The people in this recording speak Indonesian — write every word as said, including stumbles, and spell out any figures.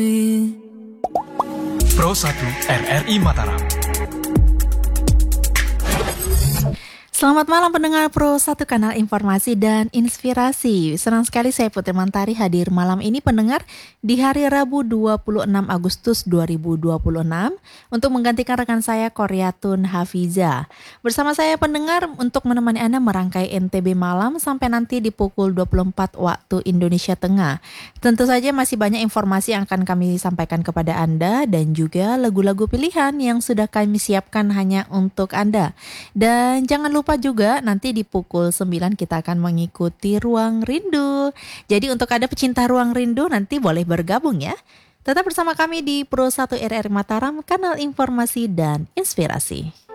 Pro satu R R I Mataram. Selamat malam pendengar Pro satu Kanal Informasi dan Inspirasi. Senang sekali saya Putri Mantari hadir malam ini pendengar di hari Rabu dua puluh enam Agustus dua ribu dua puluh enam untuk menggantikan rekan saya Koryatun Hafiza. Bersama saya pendengar untuk menemani Anda merangkai N T B Malam sampai nanti di pukul dua puluh empat waktu Indonesia Tengah. Tentu saja masih banyak informasi yang akan kami sampaikan kepada Anda dan juga lagu-lagu pilihan yang sudah kami siapkan hanya untuk Anda. Dan jangan lupa juga nanti di pukul sembilan kita akan mengikuti Ruang Rindu. Jadi untuk ada pecinta Ruang Rindu nanti boleh bergabung ya. Tetap bersama kami di Pro satu R R I Mataram, Kanal Informasi dan Inspirasi.